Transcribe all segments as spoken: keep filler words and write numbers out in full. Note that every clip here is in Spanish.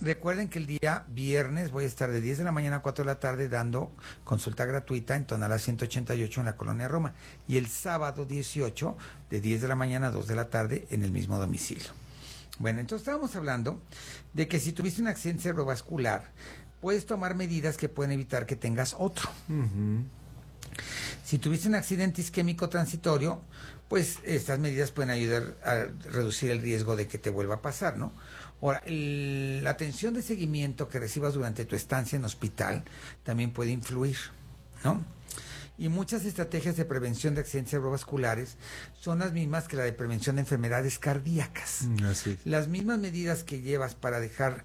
Recuerden que el día viernes voy a estar de diez de la mañana a cuatro de la tarde dando consulta gratuita en Tonalá ciento ochenta y ocho en la Colonia Roma. Y el sábado dieciocho de diez de la mañana a dos de la tarde en el mismo domicilio. Bueno, entonces estábamos hablando de que si tuviste un accidente cerebrovascular, puedes tomar medidas que pueden evitar que tengas otro. Uh-huh. Si tuviste un accidente isquémico transitorio, pues estas medidas pueden ayudar a reducir el riesgo de que te vuelva a pasar, ¿no? Ahora, el, la atención de seguimiento que recibas durante tu estancia en hospital también puede influir, ¿no? Y muchas estrategias de prevención de accidentes cerebrovasculares son las mismas que la de prevención de enfermedades cardíacas. Mm, así es. Las mismas medidas que llevas para dejar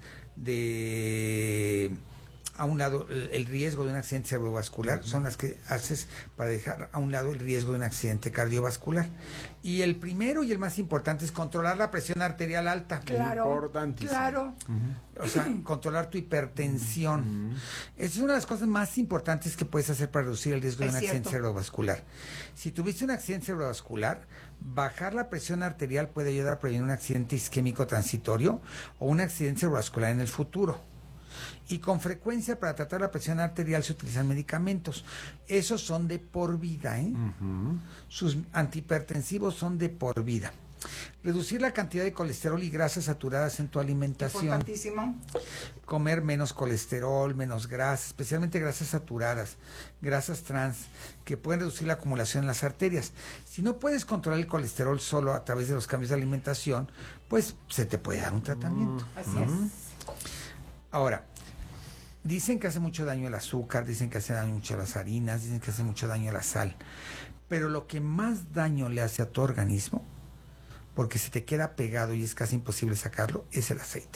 de a un lado el, el riesgo de un accidente cerebrovascular uh-huh. son las que haces para dejar a un lado el riesgo de un accidente cardiovascular. Y el primero y el más importante es controlar la presión arterial alta. Claro, importantísimo. Claro. Uh-huh. O sea, controlar tu hipertensión. Uh-huh. Esa es una de las cosas más importantes que puedes hacer para reducir el riesgo es de un cierto. accidente cerebrovascular. Si tuviste un accidente cerebrovascular, bajar la presión arterial puede ayudar a prevenir un accidente isquémico transitorio o un accidente cerebrovascular en el futuro. Y con frecuencia para tratar la presión arterial se utilizan medicamentos. Esos son de por vida, ¿eh? Uh-huh. Sus antihipertensivos son de por vida. Reducir la cantidad de colesterol y grasas saturadas en tu alimentación. Importantísimo. Comer menos colesterol, menos grasa, especialmente grasas saturadas, grasas trans, que pueden reducir la acumulación en las arterias. Si no puedes controlar el colesterol solo a través de los cambios de alimentación, pues se te puede dar un tratamiento. Uh, así ¿no? es. Ahora, dicen que hace mucho daño el azúcar, dicen que hace daño mucho las harinas, dicen que hace mucho daño la sal, pero lo que más daño le hace a tu organismo, porque se te queda pegado y es casi imposible sacarlo, es el aceite.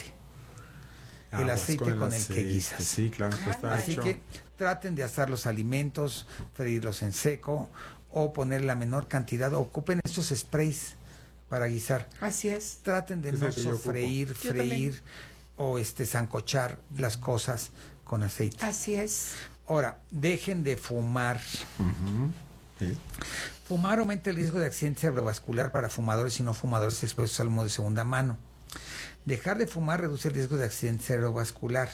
Ah, el pues aceite con, el con aceite, el que guisas. Sí, claro. Que está Así hecho. que traten de asar los alimentos, freírlos en seco o poner la menor cantidad, ocupen estos sprays para guisar. Así es. Traten de Es no el que yo sofreír, ocupo. Yo freír también. o este sancochar las cosas con aceite. Así es. Ahora, dejen de fumar. Uh-huh. ¿Sí? Fumar aumenta el riesgo de accidente cerebrovascular para fumadores y no fumadores expuestos al humo de segunda mano. Dejar de fumar reduce el riesgo de accidente cerebrovascular.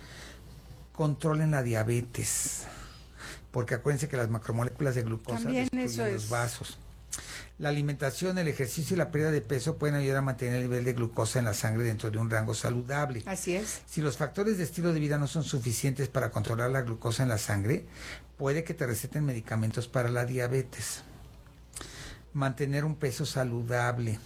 Controlen la diabetes, porque acuérdense que las macromoléculas de glucosa También destruyen eso los es. vasos. La alimentación, el ejercicio y la pérdida de peso pueden ayudar a mantener el nivel de glucosa en la sangre dentro de un rango saludable. Así es. Si los factores de estilo de vida no son suficientes para controlar la glucosa en la sangre, puede que te receten medicamentos para la diabetes. Mantener un peso saludable.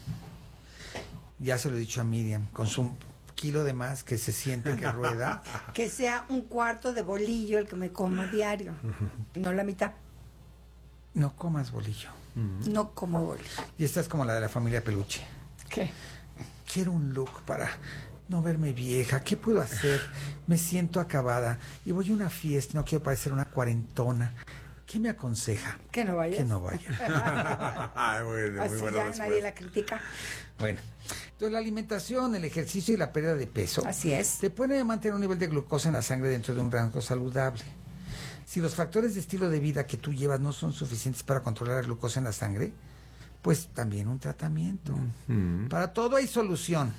Ya se lo he dicho a Miriam, con su kilo de más que se siente que rueda. Que sea un cuarto de bolillo el que me como diario, no la mitad. No comas bolillo. Uh-huh. No como bolillo. Y esta es como la de la familia Peluche. ¿Qué? Quiero un look para no verme vieja. ¿Qué puedo hacer? Me siento acabada y voy a una fiesta, no quiero parecer una cuarentona. ¿Qué me aconseja? Que no vayas. Que no vaya. Ay, bueno, Así muy buena ya respuesta. nadie la critica. Bueno, entonces la alimentación, el ejercicio y la pérdida de peso Así es. te pueden mantener un nivel de glucosa en la sangre dentro de un rango saludable. Si los factores de estilo de vida que tú llevas no son suficientes para controlar la glucosa en la sangre, pues también un tratamiento. Uh-huh. Para todo hay solución.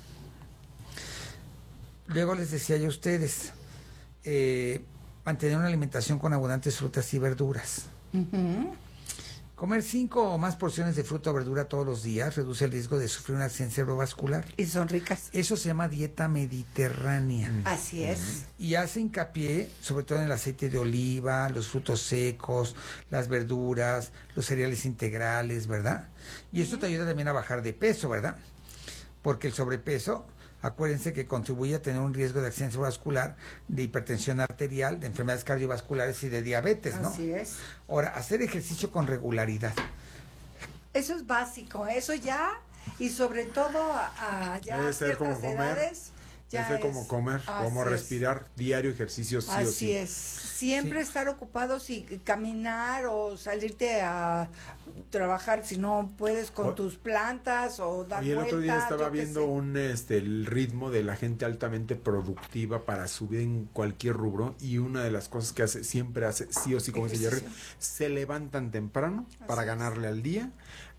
Luego les decía yo a ustedes, eh, mantener una alimentación con abundantes frutas y verduras. Uh-huh. Comer cinco o más porciones de fruta o verdura todos los días reduce el riesgo de sufrir un accidente cerebrovascular. Y son ricas. Eso se llama dieta mediterránea. Uh-huh. Así es. Y hace hincapié sobre todo en el aceite de oliva, los frutos secos, las verduras, los cereales integrales, ¿verdad? Y esto te ayuda también a bajar de peso, ¿verdad? Porque el sobrepeso, acuérdense que contribuye a tener un riesgo de accidente cerebrovascular, de hipertensión arterial, de enfermedades cardiovasculares y de diabetes, ¿no? Así es. Ahora, hacer ejercicio con regularidad. Eso es básico, eso ya, y sobre todo a, a ya Debe ser como ciertas comer. edades. Ya Debe ser como es- comer, así como es. respirar, diario ejercicio sí o Así sí. es. Siempre Sí. estar ocupados y caminar o salirte a trabajar si no puedes con O- tus plantas o dar Y el otro día vueltas, estaba yo qué viendo sé. un este el ritmo de la gente altamente productiva para subir en cualquier rubro, y una de las cosas que hace siempre hace sí o sí, como dice Jerry, Ejercicio. se levantan temprano para es. ganarle al día,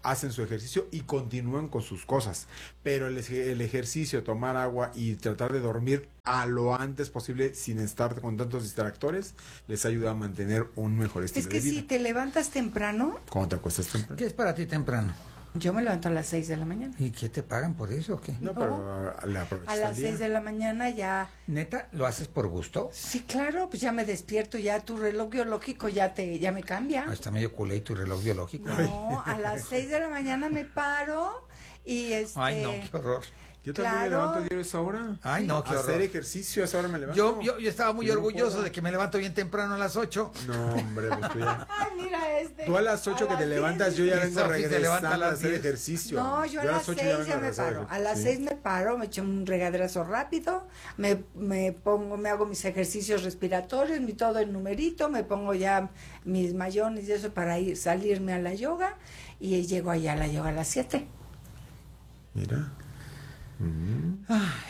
hacen su ejercicio y continúan con sus cosas. Pero el, el ejercicio, tomar agua y tratar de dormir a lo antes posible sin estar con tantos distractores, les ayuda a mantener un mejor estilo Es que de vida. si te levantas temprano, ¿Cómo te acuestas temprano? ¿Qué es para ti temprano? yo me levanto a las seis de la mañana. ¿Y qué te pagan por eso o qué? No, pero le aprovechas A las el día. seis de la mañana ya... ¿Neta? ¿Lo haces por gusto? Sí, claro, pues ya me despierto, ya tu reloj biológico ya te ya me cambia. Ah, está medio culé tu reloj biológico. No, a las seis de la mañana me paro y este... Ay, no, qué horror. Yo también me Claro. levanto diario a esa hora. Ay, no, qué Hacer horror. ejercicio a esa hora me levanto. Yo, yo, yo estaba muy Yo no orgulloso puedo. de que me levanto bien temprano a las ocho. No, hombre, pues tú ya. Ay, mira este. Tú a las ocho que las te diez. levantas, yo ya Y vengo Sofi se levanta a regresando a las hacer diez. ejercicio. No, yo a las ocho seis ya vengo me regresar paro. ejercicio. A las Sí. seis me paro, me echo un regaderazo rápido, me, me pongo, me hago mis ejercicios respiratorios, mi todo el numerito, me pongo ya mis mayones y eso para ir salirme a la yoga y llego allá a la yoga a las siete. Mira. Mm.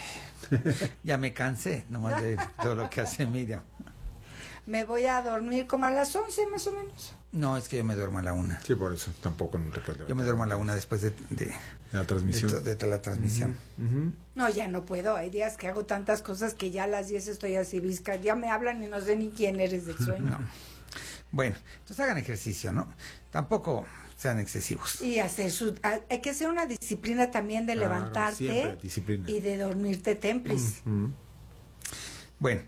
Ya me cansé nomás de todo lo que hace Miriam. Me voy a dormir como a las once más o menos. No, es que yo me duermo a la una. Sí, por eso tampoco no te puedes Yo me levantar. duermo a la una después de, de, La de, transmisión. to- de toda la transmisión. Ujú. No, ya no puedo. Hay días que hago tantas cosas que ya a las diez estoy así visca. Ya me hablan y no sé ni quién eres del sueño. Bueno, entonces hagan ejercicio, ¿no? Tampoco sean excesivos. Y hacer su, a- hay que hacer una disciplina también de Claro, levantarte siempre, disciplina. y de dormirte templis. Ujú. Bueno,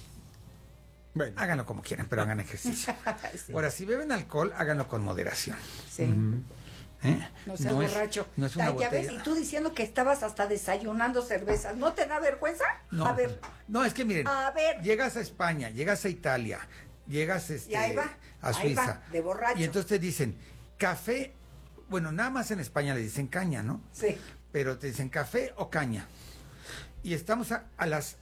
Bueno. háganlo como quieran, pero hagan ejercicio. Sí, Ahora, si beben alcohol, háganlo con moderación. sí. ¿eh? No seas es- borracho. no es una Ay, ya ves, botella. y tú diciendo que estabas hasta desayunando cervezas. ¿No te da vergüenza? No, A ver, no, es que miren, A ver. llegas a España, llegas a Italia, llegas este, Y ahí va, a ahí Suiza. va, de borracho. Y entonces te dicen, café, bueno, nada más en España le dicen caña, ¿no? sí. Pero te dicen café o caña. Y estamos a, a las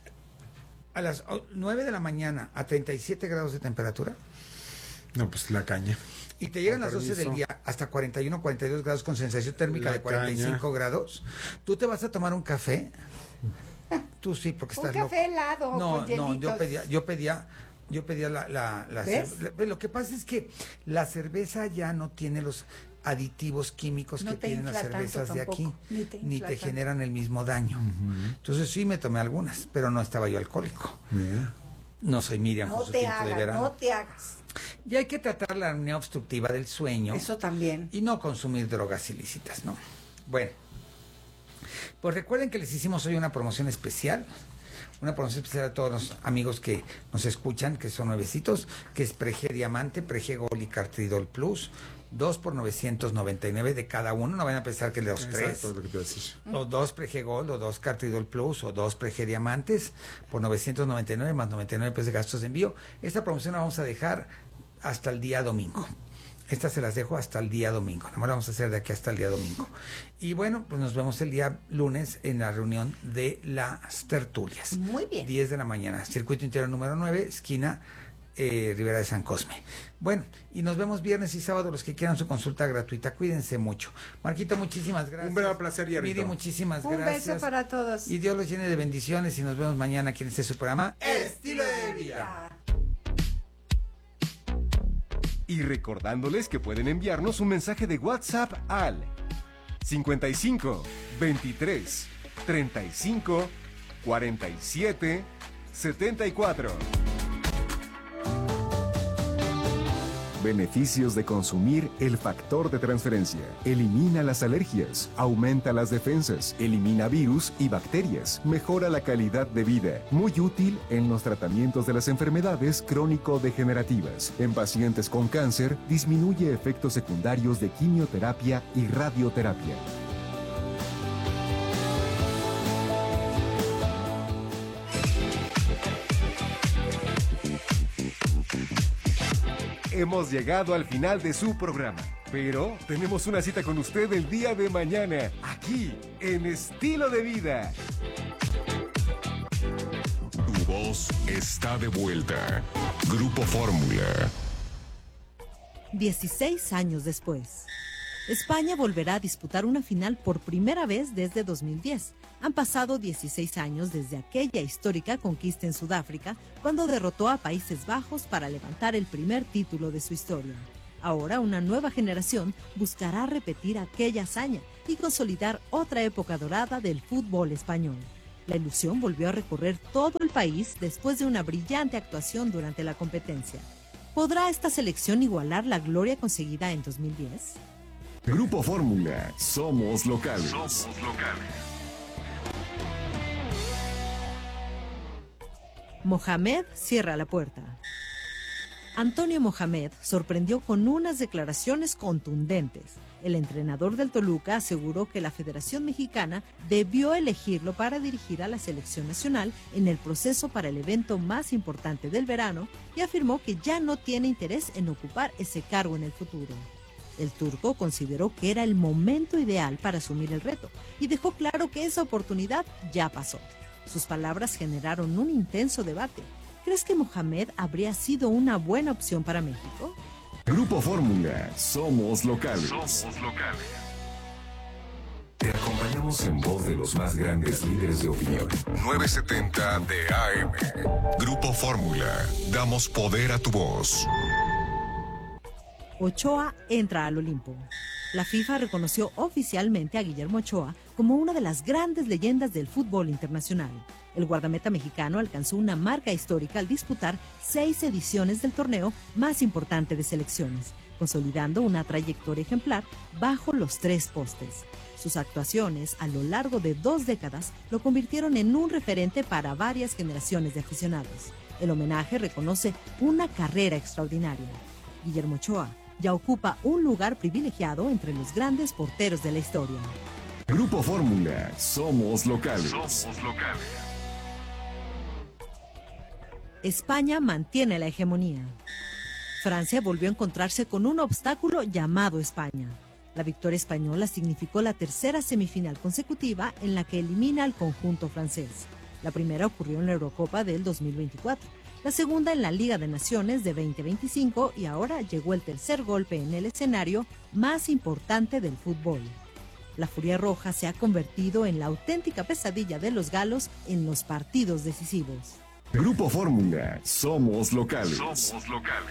a las o- nueve de la mañana a treinta y siete grados de temperatura. No, pues la caña. Y te llegan Con las doce del permiso. día hasta cuarenta y uno, cuarenta y dos grados con sensación térmica La de cuarenta y cinco caña. grados. ¿Tú te vas a tomar un café? Tú sí, porque Un estás café loco. helado No, con no, hielitos. yo pedía, yo pedía, yo pedía la, la, la ¿Ves? cer- la- Lo que pasa es que la cerveza ya no tiene los aditivos químicos No que te tienen las infla tanto cervezas de aquí, tampoco, ni te ni infla te tanto. generan el mismo daño. Entonces sí me tomé algunas, pero no estaba yo alcohólico. Mira. No soy Miriam No con su te tinto de hagas, verano. no te hagas. Y hay que tratar la apnea obstructiva del sueño. Eso también. Y no consumir drogas ilícitas, ¿no? Bueno, pues recuerden que les hicimos hoy una promoción especial, una promoción especial a todos los amigos que nos escuchan, que son nuevecitos, que es Prege Diamante, Prege Gol y Cartridol Plus, dos por novecientos noventa y nueve de cada uno, no van a pensar que de los tres. Exacto, es lo que te iba a decir. O dos Prege Gold, o dos Cartridol Plus, o dos Prege Diamantes, por novecientos noventa y nueve más noventa y nueve pesos de gastos de envío. Esta promoción la vamos a dejar hasta el día domingo. Estas se las dejo hasta el día domingo. Nada más la vamos a hacer de aquí hasta el día domingo. Y bueno, pues nos vemos el día lunes en la reunión de las tertulias. Muy bien. diez de la mañana. Circuito Interior número nueve, esquina eh, Rivera de San Cosme. Bueno, y nos vemos viernes y sábado los que quieran su consulta gratuita. Cuídense mucho. Marquito, muchísimas gracias. Un verdadero placer, Yarrito. Miri, muchísimas Un gracias. beso para todos. Y Dios los llene de bendiciones y nos vemos mañana aquí en este su programa Estilo de Vida. Y recordándoles que pueden enviarnos un mensaje de WhatsApp al cincuenta y cinco, veintitrés, treinta y cinco, cuarenta y siete, setenta y cuatro. Beneficios de consumir el factor de transferencia. Elimina las alergias, aumenta las defensas, elimina virus y bacterias, mejora la calidad de vida. Muy útil en los tratamientos de las enfermedades crónico-degenerativas. En pacientes con cáncer, disminuye efectos secundarios de quimioterapia y radioterapia. Hemos llegado al final de su programa, pero tenemos una cita con usted el día de mañana, aquí, en Estilo de Vida. Tu voz está de vuelta. Grupo Fórmula. dieciséis años después. España volverá a disputar una final por primera vez desde dos mil diez. Han pasado dieciséis años desde aquella histórica conquista en Sudáfrica, cuando derrotó a Países Bajos para levantar el primer título de su historia. Ahora una nueva generación buscará repetir aquella hazaña y consolidar otra época dorada del fútbol español. La ilusión volvió a recorrer todo el país después de una brillante actuación durante la competencia. ¿Podrá esta selección igualar la gloria conseguida en dos mil diez? Grupo Fórmula, somos locales. Somos locales. Mohamed cierra la puerta. Antonio Mohamed sorprendió con unas declaraciones contundentes. El entrenador del Toluca aseguró que la Federación Mexicana debió elegirlo para dirigir a la selección nacional en el proceso para el evento más importante del verano y afirmó que ya no tiene interés en ocupar ese cargo en el futuro. El turco consideró que era el momento ideal para asumir el reto y dejó claro que esa oportunidad ya pasó. Sus palabras generaron un intenso debate. ¿Crees que Mohamed habría sido una buena opción para México? Grupo Fórmula, somos locales. Somos locales. Te acompañamos en voz de los más grandes líderes de opinión. novecientos setenta de A M. Grupo Fórmula. Damos poder a tu voz. Ochoa entra al Olimpo. La FIFA reconoció oficialmente a Guillermo Ochoa como una de las grandes leyendas del fútbol internacional. El guardameta mexicano alcanzó una marca histórica al disputar seis ediciones del torneo más importante de selecciones, consolidando una trayectoria ejemplar bajo los tres postes. Sus actuaciones a lo largo de dos décadas lo convirtieron en un referente para varias generaciones de aficionados. El homenaje reconoce una carrera extraordinaria. Guillermo Ochoa ya ocupa un lugar privilegiado entre los grandes porteros de la historia. Grupo Fórmula, somos locales. Somos locales. España mantiene la hegemonía. Francia volvió a encontrarse con un obstáculo llamado España. La victoria española significó la tercera semifinal consecutiva en la que elimina al conjunto francés. La primera ocurrió en la Eurocopa del dos mil veinticuatro, la segunda en la Liga de Naciones de veinte veinticinco y ahora llegó el tercer golpe en el escenario más importante del fútbol. La Furia Roja se ha convertido en la auténtica pesadilla de los galos en los partidos decisivos. Grupo Fórmula, somos locales. Somos locales.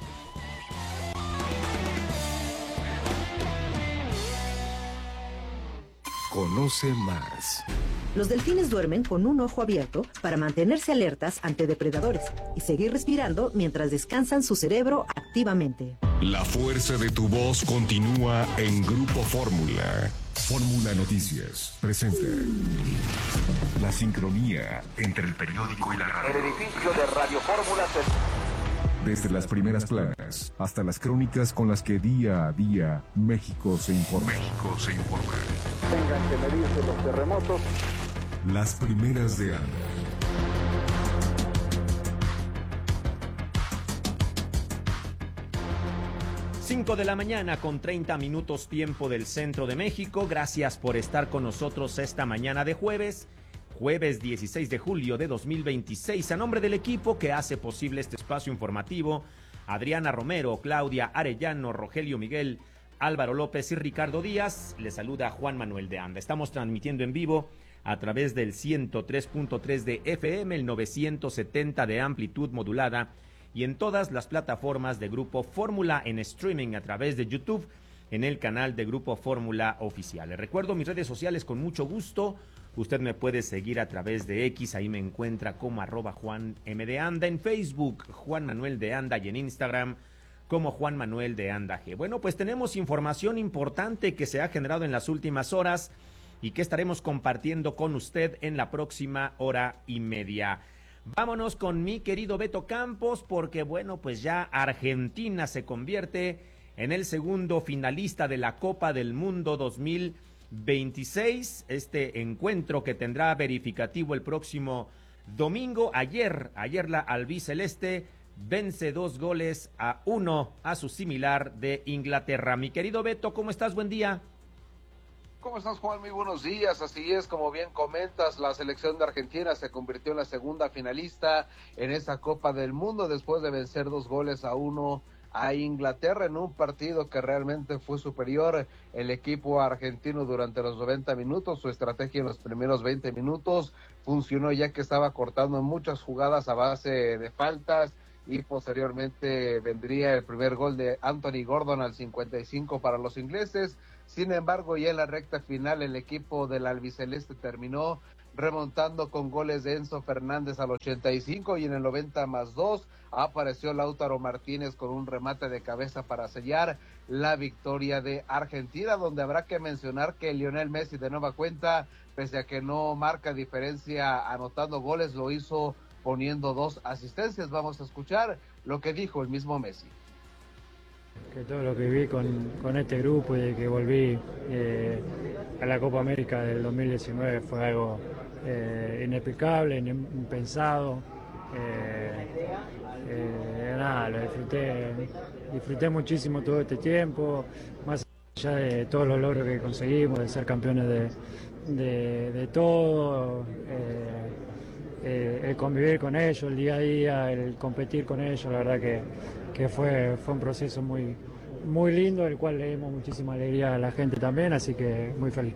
Conoce más. Los delfines duermen con un ojo abierto para mantenerse alertas ante depredadores y seguir respirando mientras descansan su cerebro activamente. La fuerza de tu voz continúa en Grupo Fórmula. Fórmula Noticias presenta la sincronía entre el periódico y la radio. El edificio de Radio Fórmula se... Desde las primeras planas hasta las crónicas con las que día a día México se informa. México se informa. Tengan que medirse los terremotos. Las primeras de Anda. cinco de la mañana con treinta minutos tiempo del centro de México. Gracias por estar con nosotros esta mañana de jueves, jueves dieciséis de julio de dos mil veintiséis. A nombre del equipo que hace posible este espacio informativo, Adriana Romero, Claudia Arellano, Rogelio Miguel, Álvaro López y Ricardo Díaz, les saluda Juan Manuel de Anda. Estamos transmitiendo en vivo a través del ciento tres punto tres de F M, el novecientos setenta de amplitud modulada y en todas las plataformas de Grupo Fórmula en streaming a través de YouTube en el canal de Grupo Fórmula Oficial. Les recuerdo mis redes sociales con mucho gusto. Usted me puede seguir a través de X, ahí me encuentra como arroba Juan M de Anda, en Facebook Juan Manuel de Anda y en Instagram como Juan Manuel de Anda G. Bueno, pues tenemos información importante que se ha generado en las últimas horas y que estaremos compartiendo con usted en la próxima hora y media. Vámonos con mi querido Beto Campos, porque bueno, pues ya Argentina se convierte en el segundo finalista de la Copa del Mundo dos mil veintiséis, este encuentro que tendrá verificativo el próximo domingo. Ayer, ayer la albiceleste vence dos goles a uno a su similar de Inglaterra. Mi querido Beto, ¿cómo estás? Buen día. ¿Cómo estás, Juan? Muy buenos días. Así es, como bien comentas, la selección de Argentina se convirtió en la segunda finalista en esta Copa del Mundo después de vencer dos goles a uno a Inglaterra en un partido que realmente fue superior el equipo argentino durante los noventa minutos. Su estrategia en los primeros veinte minutos funcionó, ya que estaba cortando muchas jugadas a base de faltas y posteriormente vendría el primer gol de Anthony Gordon al cincuenta y cinco para los ingleses. Sin embargo, ya en la recta final el equipo del albiceleste terminó remontando con goles de Enzo Fernández al ochenta y cinco, y en el noventa más dos apareció Lautaro Martínez con un remate de cabeza para sellar la victoria de Argentina, donde habrá que mencionar que Lionel Messi de nueva cuenta, pese a que no marca diferencia anotando goles, lo hizo poniendo dos asistencias. Vamos a escuchar lo que dijo el mismo Messi. Que todo lo que viví con, con este grupo y de que volví eh, a la Copa América del dos mil diecinueve fue algo eh, inexplicable, impensado. Eh, eh, nada, lo disfruté, disfruté muchísimo todo este tiempo, más allá de todos los logros que conseguimos, de ser campeones de, de, de todo. Eh, Eh, el convivir con ellos, el día a día, el competir con ellos, la verdad que, que fue, fue un proceso muy, muy lindo, del cual le dimos muchísima alegría a la gente también, así que muy feliz.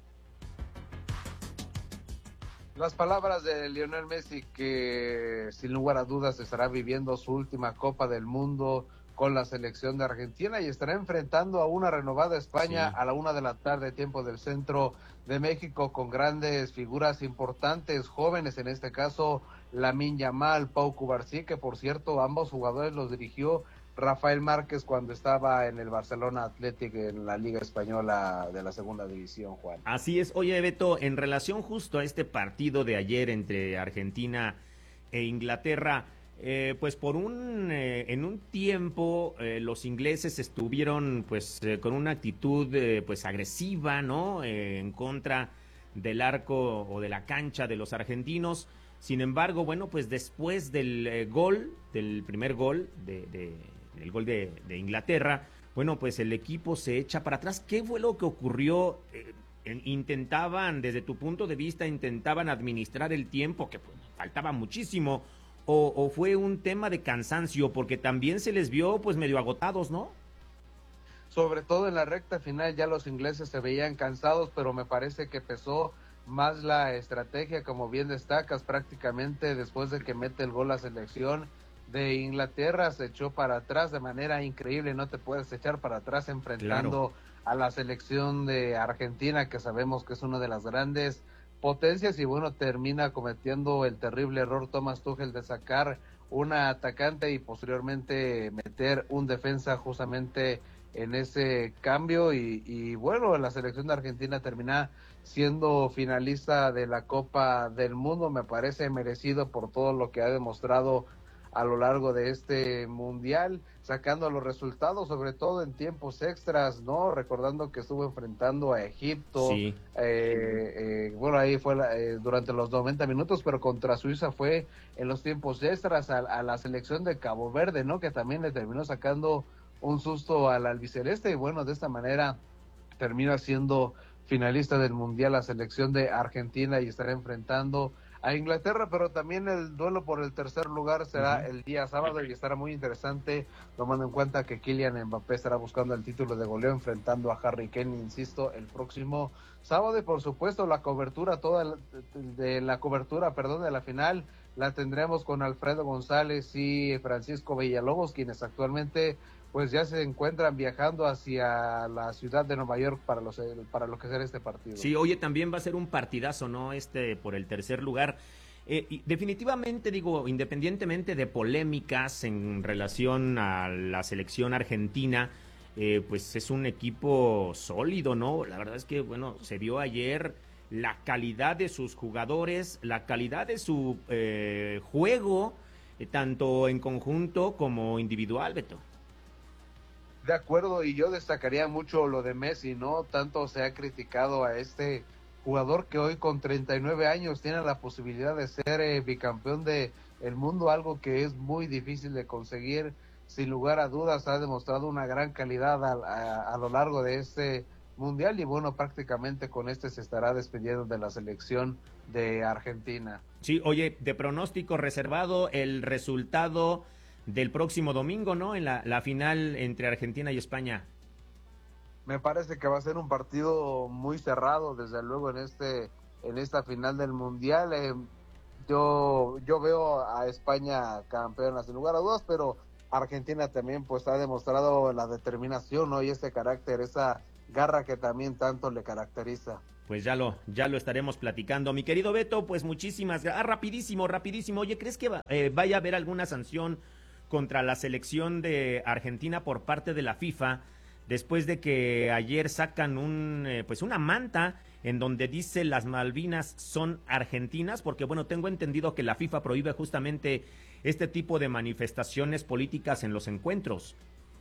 Las palabras de Lionel Messi, que sin lugar a dudas estará viviendo su última Copa del Mundo con la selección de Argentina y estará enfrentando a una renovada España sí. a la una de la tarde, tiempo del centro de México, con grandes figuras importantes, jóvenes, en este caso Lamine Yamal, Pau Cubarsí, que por cierto ambos jugadores los dirigió Rafael Márquez cuando estaba en el Barcelona Athletic en la Liga Española de la Segunda División, Juan. Así es. Oye, Beto, en relación justo a este partido de ayer entre Argentina e Inglaterra, Eh, pues por un eh, en un tiempo eh, los ingleses estuvieron pues eh, con una actitud eh, pues agresiva, ¿no? Eh, en contra del arco o de la cancha de los argentinos. Sin embargo, bueno, pues después del eh, gol, del primer gol de, de el gol de, de Inglaterra, bueno, pues el equipo se echa para atrás. ¿Qué fue lo que ocurrió? Eh, intentaban, desde tu punto de vista, intentaban administrar el tiempo, que pues, faltaba muchísimo. O, o fue un tema de cansancio, porque también se les vio pues medio agotados, ¿no? Sobre todo en la recta final ya los ingleses se veían cansados, pero me parece que pesó más la estrategia, como bien destacas, prácticamente después de que mete el gol la selección de Inglaterra, se echó para atrás de manera increíble. No te puedes echar para atrás enfrentando claro. a la selección de Argentina, que sabemos que es una de las grandes potencias, y bueno, termina cometiendo el terrible error Thomas Tuchel de sacar una atacante y posteriormente meter un defensa justamente en ese cambio, y, y bueno, la selección de Argentina termina siendo finalista de la Copa del Mundo. Me parece merecido por todo lo que ha demostrado a lo largo de este mundial, sacando los resultados, sobre todo en tiempos extras, ¿no? Recordando que estuvo enfrentando a Egipto, sí. eh, eh, bueno, ahí fue la, eh, durante los noventa minutos, pero contra Suiza fue en los tiempos extras, a, a la selección de Cabo Verde, ¿no? Que también le terminó sacando un susto al albiceleste, y bueno, de esta manera termina siendo finalista del mundial la selección de Argentina y estará enfrentando a Inglaterra, pero también el duelo por el tercer lugar será uh-huh. el día sábado, y estará muy interesante, tomando en cuenta que Kylian Mbappé estará buscando el título de goleo enfrentando a Harry Kane, insisto, el próximo sábado. Y por supuesto la cobertura toda la, de la cobertura, perdón, de la final la tendremos con Alfredo González y Francisco Villalobos, quienes actualmente pues ya se encuentran viajando hacia la ciudad de Nueva York para los para lo que será este partido. Sí, oye, también va a ser un partidazo, ¿no? Este por el tercer lugar. Eh, y definitivamente, digo, independientemente de polémicas en relación a la selección argentina, eh, pues es un equipo sólido, ¿no? La verdad es que, bueno, se vio ayer la calidad de sus jugadores, la calidad de su eh, juego, eh, tanto en conjunto como individual, Beto. De acuerdo, y yo destacaría mucho lo de Messi, ¿no? Tanto se ha criticado a este jugador que hoy con treinta y nueve años tiene la posibilidad de ser eh, bicampeón de el mundo, algo que es muy difícil de conseguir. Sin lugar a dudas ha demostrado una gran calidad a, a, a lo largo de este mundial, y bueno, prácticamente con este se estará despidiendo de la selección de Argentina. Sí, oye, de pronóstico reservado, el resultado del próximo domingo, ¿no? En la, la final entre Argentina y España. Me parece que va a ser un partido muy cerrado, desde luego, en este en esta final del mundial. Eh, yo, yo veo a España campeona sin lugar a dudas, pero Argentina también pues ha demostrado la determinación, ¿no? Y ese carácter, esa garra que también tanto le caracteriza. Pues ya lo, ya lo estaremos platicando. Mi querido Beto, pues muchísimas gracias. Ah, rapidísimo, rapidísimo. Oye, ¿crees que va, eh, vaya a haber alguna sanción contra la selección de Argentina por parte de la FIFA después de que ayer sacan un, eh, pues una manta en donde dice las Malvinas son argentinas? Porque bueno, tengo entendido que la FIFA prohíbe justamente este tipo de manifestaciones políticas en los encuentros.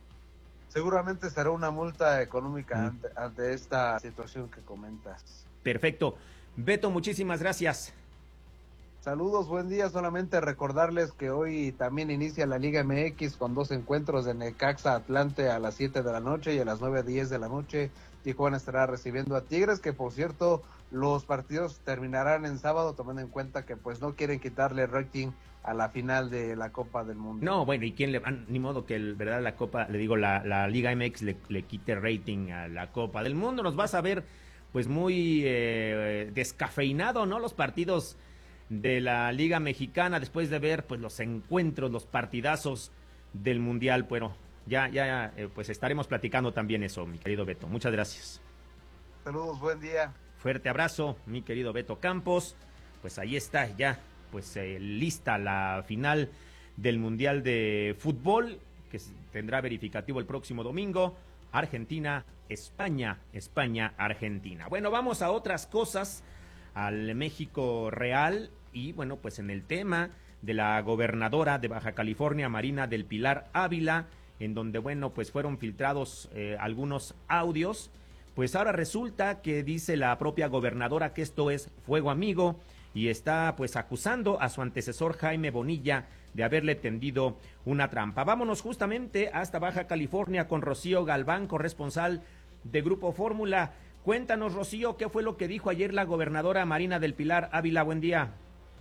Seguramente será una multa económica mm. ante, ante esta situación que comentas. Perfecto. Beto, muchísimas gracias. Saludos, buen día. Solamente recordarles que hoy también inicia la Liga M X con dos encuentros de Necaxa Atlante a las siete de la noche y a las nueve diez de la noche. Tijuana estará recibiendo a Tigres, que por cierto los partidos terminarán en sábado, tomando en cuenta que pues no quieren quitarle rating a la final de la Copa del Mundo. No, bueno, ¿y quién le van? Ni modo que el, verdad la Copa, le digo, la, la Liga M X le, le quite rating a la Copa del Mundo. Nos vas a ver pues muy eh, descafeinado, ¿no? Los partidos de la Liga Mexicana después de ver pues los encuentros, los partidazos del Mundial. Bueno, ya, ya, eh, pues estaremos platicando también eso, mi querido Beto. Muchas gracias. Saludos, buen día. Fuerte abrazo, mi querido Beto Campos. Pues ahí está ya, pues eh, lista la final del Mundial de Fútbol, que tendrá verificativo el próximo domingo. Argentina, España, España, Argentina. Bueno, vamos a otras cosas, al México real, y bueno, pues en el tema de la gobernadora de Baja California, Marina del Pilar Ávila, en donde, bueno, pues fueron filtrados eh, algunos audios. Pues ahora resulta que dice la propia gobernadora que esto es fuego amigo y está pues acusando a su antecesor Jaime Bonilla de haberle tendido una trampa. Vámonos justamente hasta Baja California con Rocío Galván, corresponsal de Grupo Fórmula. Cuéntanos, Rocío, ¿qué fue lo que dijo ayer la gobernadora Marina del Pilar Ávila? Buen día.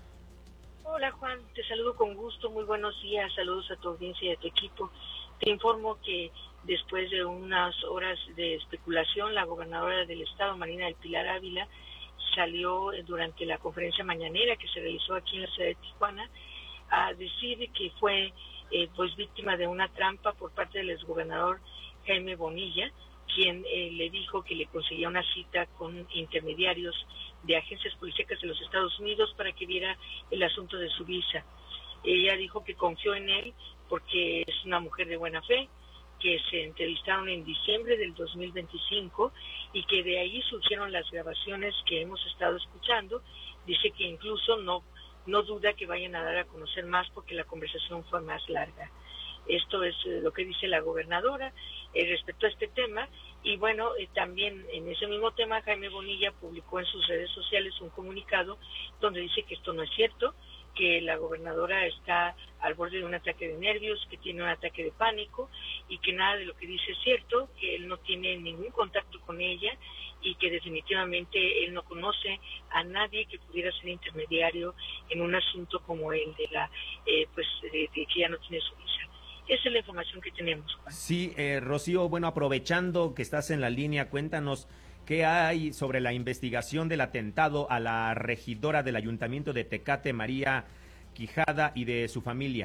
Hola, Juan, te saludo con gusto, muy buenos días, saludos a tu audiencia y a tu equipo. Te informo que después de unas horas de especulación, la gobernadora del estado, Marina del Pilar Ávila, salió durante la conferencia mañanera que se realizó aquí en la ciudad de Tijuana a decir que fue eh, pues víctima de una trampa por parte del exgobernador Jaime Bonilla, quien eh, le dijo que le conseguía una cita con intermediarios de agencias policíacas de los Estados Unidos para que viera el asunto de su visa. Ella dijo que confió en él porque es una mujer de buena fe, que se entrevistaron en diciembre del dos mil veinticinco y que de ahí surgieron las grabaciones que hemos estado escuchando. Dice que incluso no, no duda que vayan a dar a conocer más porque la conversación fue más larga. Esto es eh, lo que dice la gobernadora eh, respecto a este tema. Y bueno, eh, también en ese mismo tema Jaime Bonilla publicó en sus redes sociales un comunicado donde dice que esto no es cierto, que la gobernadora está al borde de un ataque de nervios, que tiene un ataque de pánico y que nada de lo que dice es cierto, que él no tiene ningún contacto con ella y que definitivamente él no conoce a nadie que pudiera ser intermediario en un asunto como el de la, eh, pues, de, de que ya no tiene su visa. Esa es la información que tenemos, Juan. Sí, eh, Rocío, bueno, aprovechando que estás en la línea, cuéntanos qué hay sobre la investigación del atentado a la regidora del Ayuntamiento de Tecate, María Quijada, y de su familia.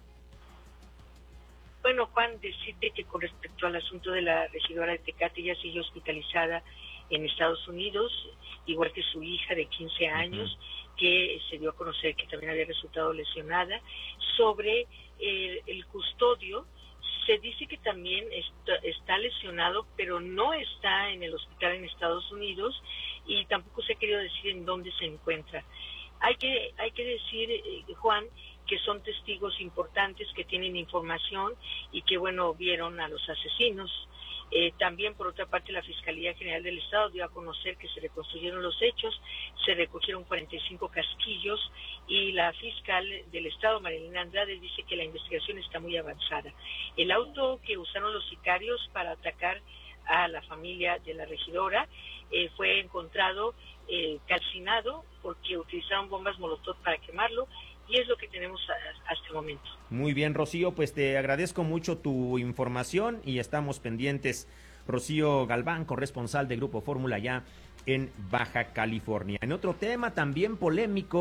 Bueno, Juan, decirte que con respecto al asunto de la regidora de Tecate, ella sigue hospitalizada en Estados Unidos, igual que su hija de quince años, uh-huh. que se dio a conocer que también había resultado lesionada. Sobre el, el custodio, se dice que también está, está lesionado, pero no está en el hospital en Estados Unidos y tampoco se ha querido decir en dónde se encuentra. Hay que, hay que decir, eh, Juan, que son testigos importantes que tienen información y que, bueno, vieron a los asesinos. Eh, también, por otra parte, la Fiscalía General del Estado dio a conocer que se reconstruyeron los hechos, se recogieron cuarenta y cinco casquillos y la fiscal del Estado, Marilena Andrade, dice que la investigación está muy avanzada. El auto que usaron los sicarios para atacar a la familia de la regidora eh, fue encontrado eh, calcinado porque utilizaron bombas molotov para quemarlo. Y es lo que tenemos hasta el momento. Muy bien, Rocío, pues te agradezco mucho tu información y estamos pendientes. Rocío Galván, corresponsal de Grupo Fórmula ya en Baja California. En otro tema también polémico,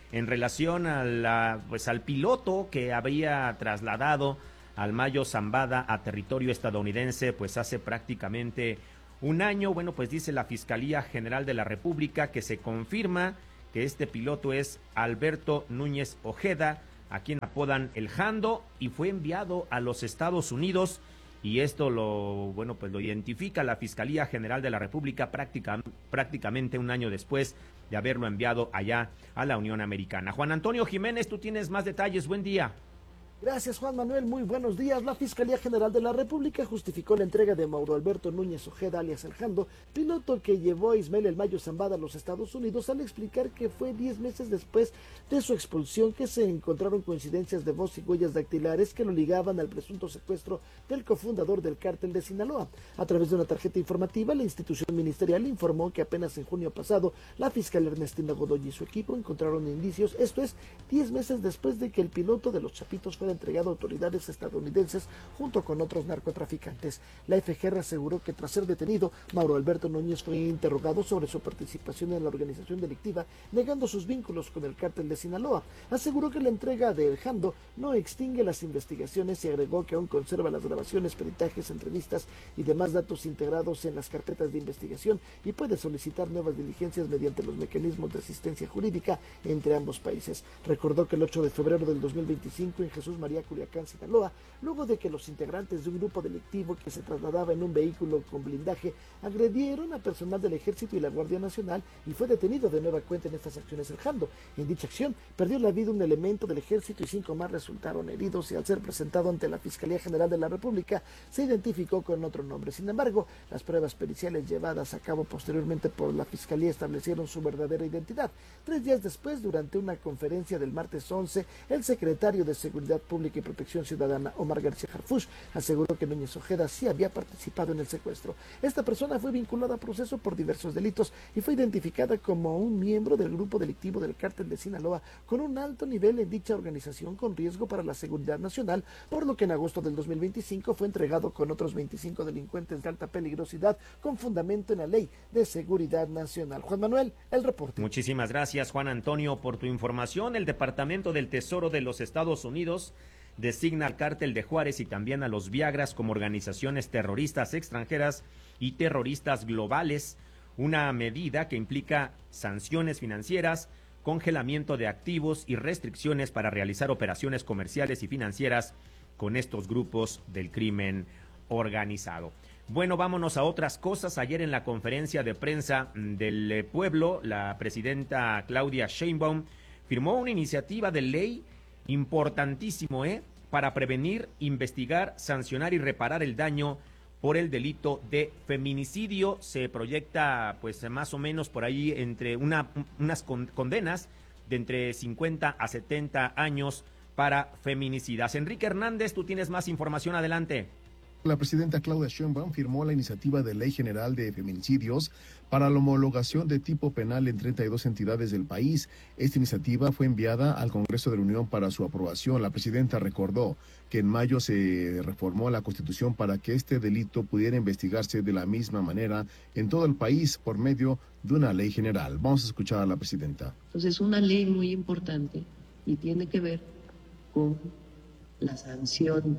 en relación a la, pues, al piloto que había trasladado al Mayo Zambada a territorio estadounidense, pues hace prácticamente un año. Bueno, pues dice la Fiscalía General de la República que se confirma que este piloto es Alberto Núñez Ojeda, a quien apodan El Jando, y fue enviado a los Estados Unidos, y esto lo, bueno, pues lo identifica la Fiscalía General de la República práctica, prácticamente un año después de haberlo enviado allá a la Unión Americana. Juan Antonio Jiménez, tú tienes más detalles, buen día. Gracias, Juan Manuel, muy buenos días. La Fiscalía General de la República justificó la entrega de Mauro Alberto Núñez Ojeda, alias El Jando, piloto que llevó a Ismael El Mayo Zambada a los Estados Unidos, al explicar que fue diez meses después de su expulsión que se encontraron coincidencias de voz y huellas dactilares que lo ligaban al presunto secuestro del cofundador del cártel de Sinaloa. A través de una tarjeta informativa, la institución ministerial informó que apenas en junio pasado, la fiscal Ernestina Godoy y su equipo encontraron indicios, esto es, diez meses después de que el piloto de los Chapitos fuera entregado a autoridades estadounidenses junto con otros narcotraficantes. La F G R aseguró que tras ser detenido, Mauro Alberto Núñez fue interrogado sobre su participación en la organización delictiva, negando sus vínculos con el cártel de Sinaloa. Aseguró que la entrega de El Jando no extingue las investigaciones y agregó que aún conserva las grabaciones, peritajes, entrevistas y demás datos integrados en las carpetas de investigación y puede solicitar nuevas diligencias mediante los mecanismos de asistencia jurídica entre ambos países. Recordó que el ocho de febrero del dos mil veinticinco en Jesús María, Culiacán, Sinaloa, luego de que los integrantes de un grupo delictivo que se trasladaba en un vehículo con blindaje agredieron a personal del Ejército y la Guardia Nacional y fue detenido de nueva cuenta en estas acciones El Jando. En dicha acción perdió la vida un elemento del Ejército y cinco más resultaron heridos y al ser presentado ante la Fiscalía General de la República se identificó con otro nombre. Sin embargo, las pruebas periciales llevadas a cabo posteriormente por la Fiscalía establecieron su verdadera identidad. Tres días después, durante una conferencia del martes once, el secretario de Seguridad Pública y Protección Ciudadana, Omar García Harfuch, aseguró que Núñez Ojeda sí había participado en el secuestro. Esta persona fue vinculada a proceso por diversos delitos y fue identificada como un miembro del grupo delictivo del cártel de Sinaloa con un alto nivel en dicha organización con riesgo para la seguridad nacional, por lo que en agosto del dos mil veinticinco fue entregado con otros veinticinco delincuentes de alta peligrosidad con fundamento en la Ley de Seguridad Nacional. Juan Manuel, el reporte. Muchísimas gracias, Juan Antonio, por tu información. El Departamento del Tesoro de los Estados Unidos designa al cártel de Juárez y también a los Viagras como organizaciones terroristas extranjeras y terroristas globales, una medida que implica sanciones financieras, congelamiento de activos y restricciones para realizar operaciones comerciales y financieras con estos grupos del crimen organizado. Bueno, vámonos a otras cosas. Ayer en la conferencia de prensa del pueblo, la presidenta Claudia Sheinbaum firmó una iniciativa de ley importantísimo, ¿eh? para prevenir, investigar, sancionar y reparar el daño por el delito de feminicidio. Se proyecta, pues, más o menos por ahí entre una, unas condenas de entre cincuenta a setenta años para feminicidas. Enrique Hernández, tú tienes más información, adelante. La presidenta Claudia Sheinbaum firmó la iniciativa de Ley General de Feminicidios para la homologación de tipo penal en treinta y dos entidades del país. Esta iniciativa fue enviada al Congreso de la Unión para su aprobación. La presidenta recordó que en mayo se reformó la Constitución para que este delito pudiera investigarse de la misma manera en todo el país por medio de una ley general. Vamos a escuchar a la presidenta. Entonces, es una ley muy importante y tiene que ver con la sanción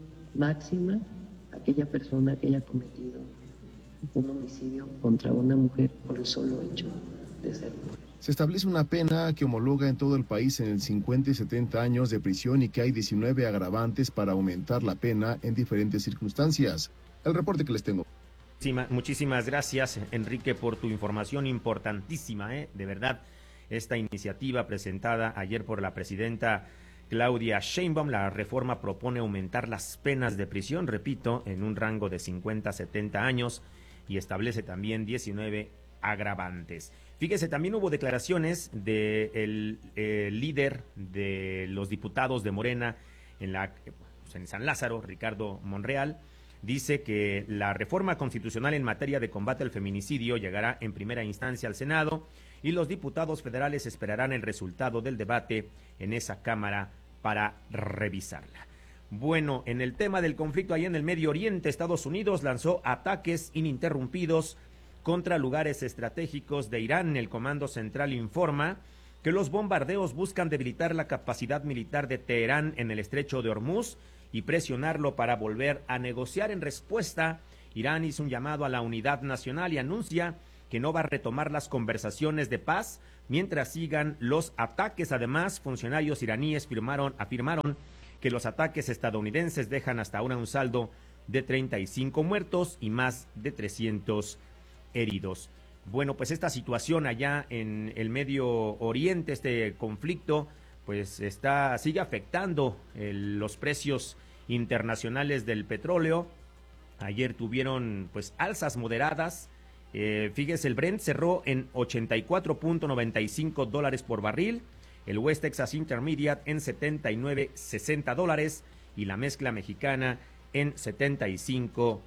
máxima a aquella persona que haya cometido un homicidio contra una mujer por el solo hecho de ser mujer. Se establece una pena que homologa en todo el país en el cincuenta y setenta años de prisión y que hay diecinueve agravantes para aumentar la pena en diferentes circunstancias. El reporte que les tengo. Muchísimas gracias, Enrique, por tu información importantísima, ¿eh? De verdad, esta iniciativa presentada ayer por la presidenta Claudia Sheinbaum, la reforma propone aumentar las penas de prisión, repito, en un rango de cincuenta a setenta años y establece también diecinueve agravantes. Fíjese, también hubo declaraciones del de líder de los diputados de Morena en, la, pues en San Lázaro, Ricardo Monreal. Dice que la reforma constitucional en materia de combate al feminicidio llegará en primera instancia al Senado y los diputados federales esperarán el resultado del debate en esa Cámara para revisarla. Bueno, en el tema del conflicto ahí en el Medio Oriente, Estados Unidos lanzó ataques ininterrumpidos contra lugares estratégicos de Irán. El Comando Central informa que los bombardeos buscan debilitar la capacidad militar de Teherán en el estrecho de Hormuz y presionarlo para volver a negociar. En respuesta, Irán hizo un llamado a la unidad nacional y anuncia que no va a retomar las conversaciones de paz mientras sigan los ataques. Además, funcionarios iraníes firmaron, afirmaron que los ataques estadounidenses dejan hasta ahora un saldo de treinta y cinco muertos y más de trescientos heridos. Bueno, pues esta situación allá en el Medio Oriente, este conflicto, pues está sigue afectando el, los precios internacionales del petróleo. Ayer tuvieron pues alzas moderadas. Eh, fíjese, el Brent cerró en ochenta y cuatro punto noventa y cinco dólares por barril, el West Texas Intermediate en setenta y nueve punto sesenta dólares y la mezcla mexicana en setenta y cinco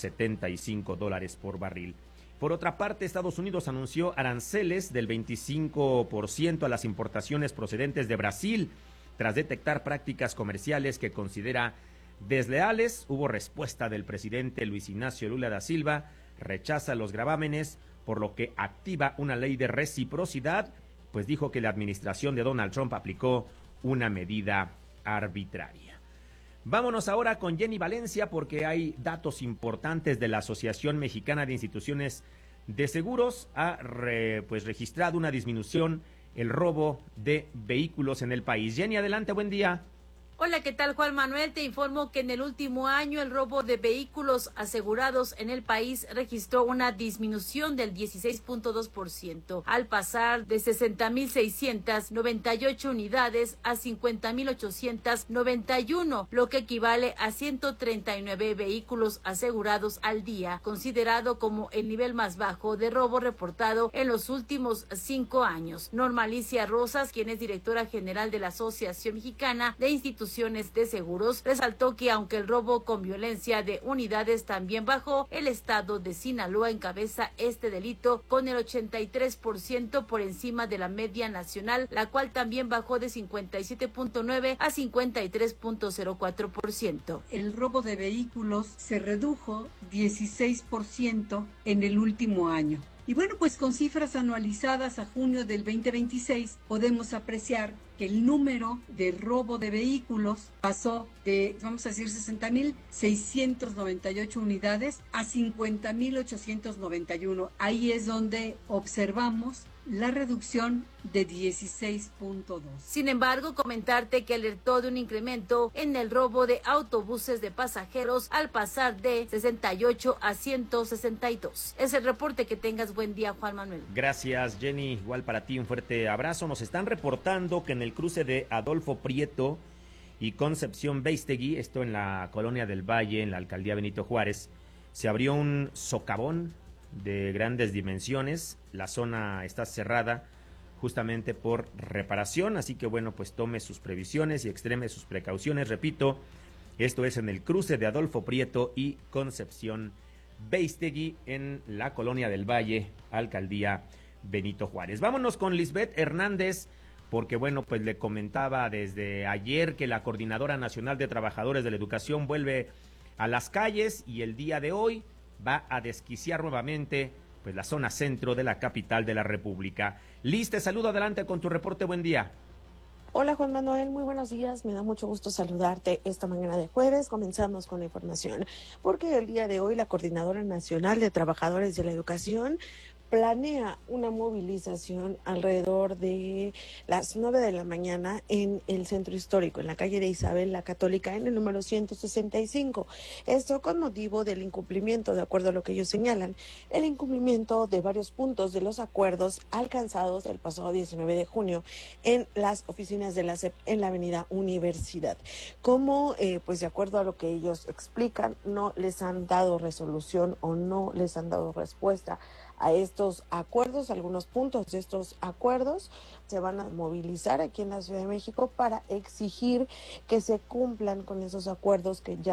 dólares por barril. Por otra parte, Estados Unidos anunció aranceles del veinticinco por ciento a las importaciones procedentes de Brasil tras detectar prácticas comerciales que considera desleales. Hubo respuesta del presidente Luis Ignacio Lula da Silva, rechaza los gravámenes, por lo que activa una ley de reciprocidad, pues dijo que la administración de Donald Trump aplicó una medida arbitraria. Vámonos ahora con Jenny Valencia porque hay datos importantes de la Asociación Mexicana de Instituciones de Seguros. Ha re, pues registrado una disminución el robo de vehículos en el país. Jenny, adelante, buen día. Hola, ¿qué tal, Juan Manuel? Te informo que en el último año el robo de vehículos asegurados en el país registró una disminución del dieciséis punto dos por ciento, al pasar de sesenta mil seiscientas noventa y ocho unidades a cincuenta mil ochocientos noventa y uno, lo que equivale a ciento treinta y nueve vehículos asegurados al día, considerado como el nivel más bajo de robo reportado en los últimos cinco años. Norma Alicia Rosas, quien es directora general de la Asociación Mexicana de Instituciones de Seguros, resaltó que aunque el robo con violencia de unidades también bajó, el estado de Sinaloa encabeza este delito con el ochenta y tres por ciento por encima de la media nacional, la cual también bajó de cincuenta y siete punto nueve a cincuenta y tres punto cero cuatro por ciento. El robo de vehículos se redujo dieciséis por ciento en el último año. Y bueno, pues con cifras anualizadas a junio del veinte veintiséis podemos apreciar que el número de robo de vehículos pasó de, vamos a decir, sesenta mil seiscientos noventa y ocho unidades a cincuenta mil ochocientos noventa y uno. Ahí es donde observamos la reducción de dieciséis punto dos. Sin embargo, comentarte que alertó de un incremento en el robo de autobuses de pasajeros al pasar de sesenta y ocho a ciento sesenta y dos. Es el reporte. Que tengas buen día, Juan Manuel. Gracias, Jenny. Igual para ti un fuerte abrazo. Nos están reportando que en el cruce de Adolfo Prieto y Concepción Beistegui, esto en la Colonia del Valle, en la alcaldía Benito Juárez, se abrió un socavón de grandes dimensiones. La zona está cerrada justamente por reparación, así que bueno, pues tome sus previsiones y extreme sus precauciones. Repito, esto es en el cruce de Adolfo Prieto y Concepción Beistegui en la Colonia del Valle, alcaldía Benito Juárez. Vámonos con Lisbeth Hernández, porque bueno, pues le comentaba desde ayer que la Coordinadora Nacional de Trabajadores de la Educación vuelve a las calles y el día de hoy va a desquiciar nuevamente pues la zona centro de la capital de la República. Liz, te saludo, adelante con tu reporte, buen día. Hola Juan Manuel, muy buenos días, me da mucho gusto saludarte esta mañana de jueves. Comenzamos con la información, porque el día de hoy la Coordinadora Nacional de Trabajadores de la Educación planea una movilización alrededor de las nueve de la mañana en el centro histórico, en la calle de Isabel la Católica, en el número ciento sesenta y cinco. Esto con motivo del incumplimiento, de acuerdo a lo que ellos señalan, el incumplimiento de varios puntos de los acuerdos alcanzados el pasado diecinueve de junio en las oficinas de la S E P en la avenida Universidad. Como, eh, pues de acuerdo a lo que ellos explican, no les han dado resolución o no les han dado respuesta a estos acuerdos. Algunos puntos de estos acuerdos se van a movilizar aquí en la Ciudad de México para exigir que se cumplan con esos acuerdos que ya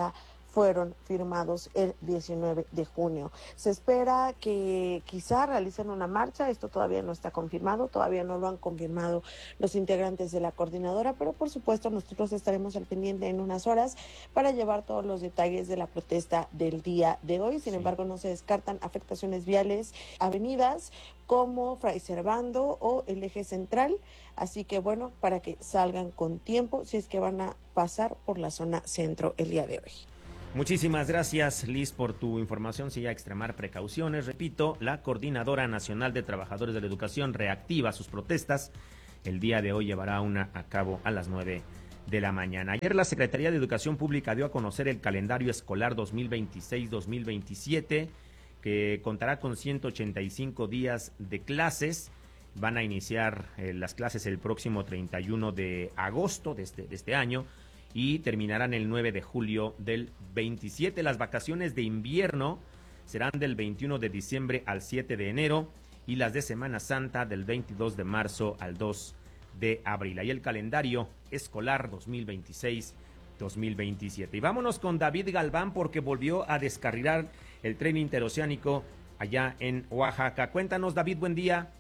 fueron firmados el diecinueve de junio. Se espera que quizá realicen una marcha, esto todavía no está confirmado, todavía no lo han confirmado los integrantes de la coordinadora, pero por supuesto nosotros estaremos al pendiente en unas horas para llevar todos los detalles de la protesta del día de hoy. Sin embargo, no se descartan afectaciones viales, avenidas como Fray Servando o el eje central, así que bueno, para que salgan con tiempo si es que van a pasar por la zona centro el día de hoy. Muchísimas gracias, Liz, por tu información. Sí, a extremar precauciones. Repito, la Coordinadora Nacional de Trabajadores de la Educación reactiva sus protestas. El día de hoy llevará una a cabo a las nueve de la mañana. Ayer la Secretaría de Educación Pública dio a conocer el calendario escolar dos mil veintiséis dos mil veintisiete, que contará con ciento ochenta y cinco días de clases. Van a iniciar eh, las clases el próximo treinta y uno de agosto de este, de este año y terminarán el nueve de julio del veintisiete. Las vacaciones de invierno serán del veintiuno de diciembre al siete de enero y las de Semana Santa del veintidós de marzo al dos de abril. Ahí el calendario escolar dos mil veintiséis dos mil veintisiete. Y vámonos con David Galván porque volvió a descarrilar el tren interoceánico allá en Oaxaca. Cuéntanos, David, buen día.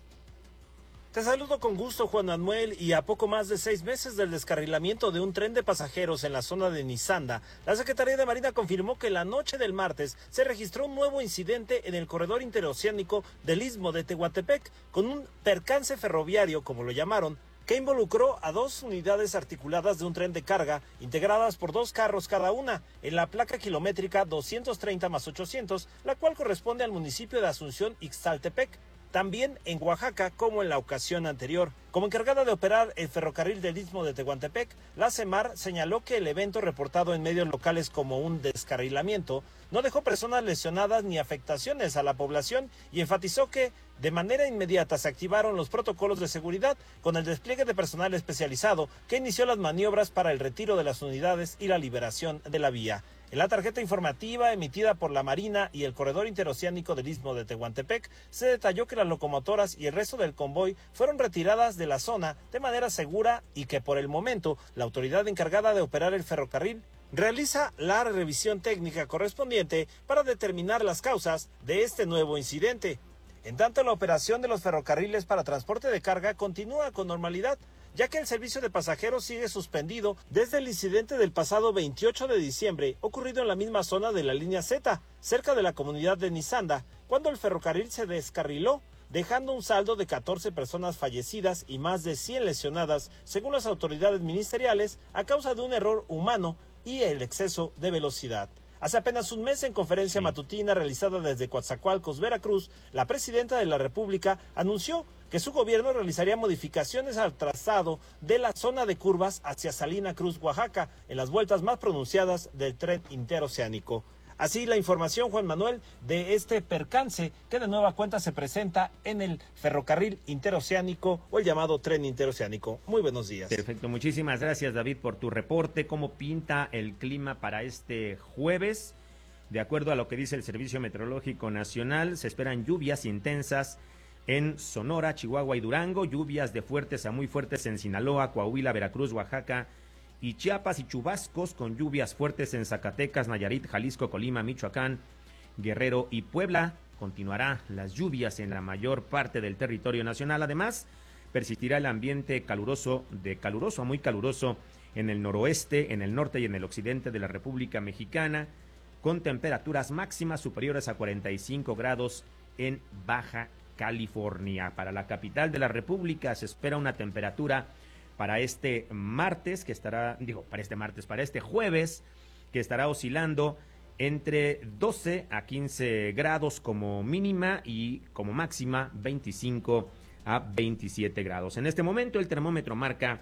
Te saludo con gusto, Juan Manuel, y a poco más de seis meses del descarrilamiento de un tren de pasajeros en la zona de Nizanda, la Secretaría de Marina confirmó que la noche del martes se registró un nuevo incidente en el corredor interoceánico del Istmo de Tehuantepec, con un percance ferroviario, como lo llamaron, que involucró a dos unidades articuladas de un tren de carga, integradas por dos carros cada una, en la placa kilométrica doscientos treinta más ochocientos, la cual corresponde al municipio de Asunción Ixtaltepec, también en Oaxaca como en la ocasión anterior. Como encargada de operar el ferrocarril del Istmo de Tehuantepec, la CEMAR señaló que el evento reportado en medios locales como un descarrilamiento no dejó personas lesionadas ni afectaciones a la población y enfatizó que de manera inmediata se activaron los protocolos de seguridad con el despliegue de personal especializado que inició las maniobras para el retiro de las unidades y la liberación de la vía. En la tarjeta informativa emitida por la Marina y el Corredor Interoceánico del Istmo de Tehuantepec, se detalló que las locomotoras y el resto del convoy fueron retiradas de la zona de manera segura y que por el momento la autoridad encargada de operar el ferrocarril realiza la revisión técnica correspondiente para determinar las causas de este nuevo incidente. En tanto, la operación de los ferrocarriles para transporte de carga continúa con normalidad, ya que el servicio de pasajeros sigue suspendido desde el incidente del pasado veintiocho de diciembre, ocurrido en la misma zona de la línea Z, cerca de la comunidad de Nizanda, cuando el ferrocarril se descarriló, dejando un saldo de catorce personas fallecidas y más de cien lesionadas, según las autoridades ministeriales, a causa de un error humano y el exceso de velocidad. Hace apenas un mes, en conferencia matutina realizada desde Coatzacoalcos, Veracruz, la presidenta de la República anunció que su gobierno realizaría modificaciones al trazado de la zona de curvas hacia Salina Cruz, Oaxaca, en las vueltas más pronunciadas del tren interoceánico. Así la información, Juan Manuel, de este percance que de nueva cuenta se presenta en el ferrocarril interoceánico o el llamado tren interoceánico. Muy buenos días. Perfecto, muchísimas gracias, David, por tu reporte. ¿Cómo pinta el clima para este jueves? De acuerdo a lo que dice el Servicio Meteorológico Nacional, se esperan lluvias intensas en Sonora, Chihuahua y Durango, lluvias de fuertes a muy fuertes en Sinaloa, Coahuila, Veracruz, Oaxaca y Chiapas, y chubascos con lluvias fuertes en Zacatecas, Nayarit, Jalisco, Colima, Michoacán, Guerrero y Puebla. Continuará las lluvias en la mayor parte del territorio nacional. Además, persistirá el ambiente caluroso, de caluroso a muy caluroso en el noroeste, en el norte y en el occidente de la República Mexicana, con temperaturas máximas superiores a cuarenta y cinco grados en Baja California. Para la capital de la República se espera una temperatura para este martes, que estará, digo, para este martes, para este jueves, que estará oscilando entre doce a quince grados como mínima y como máxima veinticinco a veintisiete grados. En este momento el termómetro marca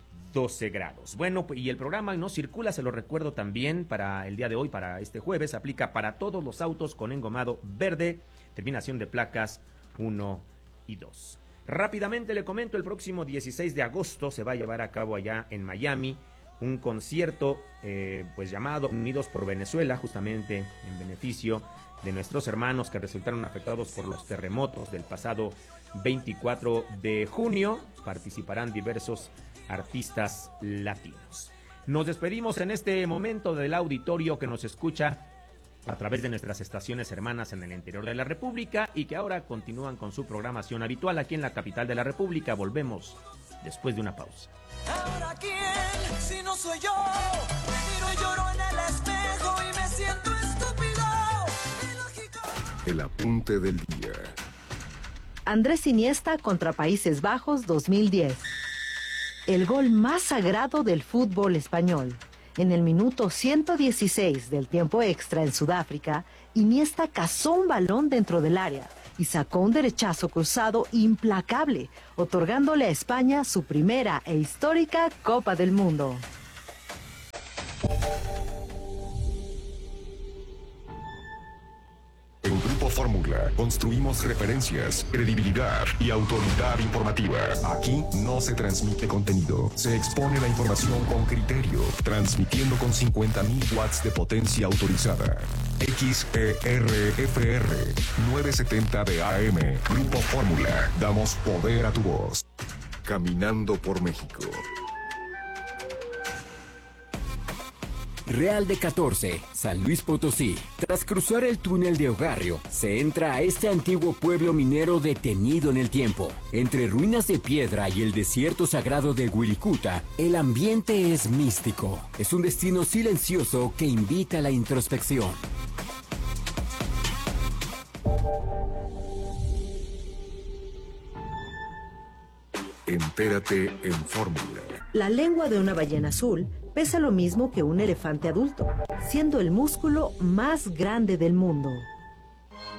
doce grados. Bueno, y el programa No Circula, se lo recuerdo también, para el día de hoy, para este jueves, aplica para todos los autos con engomado verde, terminación de placas uno y dos. Rápidamente le comento, el próximo dieciséis de agosto se va a llevar a cabo allá en Miami un concierto eh, pues llamado Unidos por Venezuela, justamente en beneficio de nuestros hermanos que resultaron afectados por los terremotos del pasado veinticuatro de junio. Participarán diversos artistas latinos. Nos despedimos en este momento del auditorio que nos escucha a través de nuestras estaciones hermanas en el interior de la República y que ahora continúan con su programación habitual aquí en la capital de la República. Volvemos después de una pausa. ¿Ahora quién? Si no soy yo, me miro y lloro en el espejo y me siento estúpido. El apunte del día. Andrés Iniesta contra Países Bajos dos mil diez. El gol más sagrado del fútbol español. En el minuto ciento dieciséis del tiempo extra en Sudáfrica, Iniesta cazó un balón dentro del área y sacó un derechazo cruzado implacable, otorgándole a España su primera e histórica Copa del Mundo. En Grupo Fórmula construimos referencias, credibilidad y autoridad informativa. Aquí no se transmite contenido, se expone la información con criterio, transmitiendo con cincuenta mil watts de potencia autorizada. X E R F R novecientos setenta de A M. Grupo Fórmula. Damos poder a tu voz. Caminando por México. Real de catorce, San Luis Potosí. Tras cruzar el túnel de Ogarrio, se entra a este antiguo pueblo minero detenido en el tiempo. Entre ruinas de piedra y el desierto sagrado de Wirikuta, el ambiente es místico. Es un destino silencioso que invita a la introspección. Entérate en Fórmula. La lengua de una ballena azul pesa lo mismo que un elefante adulto, siendo el músculo más grande del mundo.